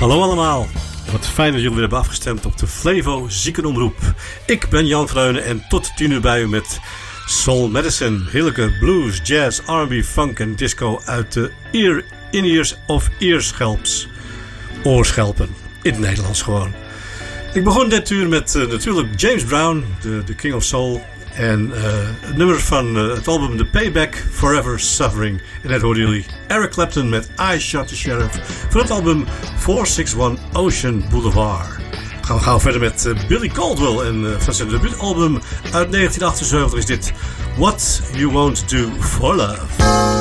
Hallo allemaal, wat fijn dat jullie weer hebben afgestemd op de Flevo Ziekenomroep. Ik ben Jan Vreunen en tot 10 uur bij u met Soul Medicine. Heerlijke blues, jazz, R&B, funk en disco uit de in-ears of earschelps. Oorschelpen, in het Nederlands gewoon. Ik begon dit uur met natuurlijk James Brown, de King of Soul. En het nummer van het album The Payback, Forever Suffering. En net hoorden jullie Eric Clapton met I Shot the Sheriff van het album 461 Ocean Boulevard. Gaan we gauw verder met Billy Caldwell. En van zijn debuutalbum uit 1978 is dit What You Won't Do For Love.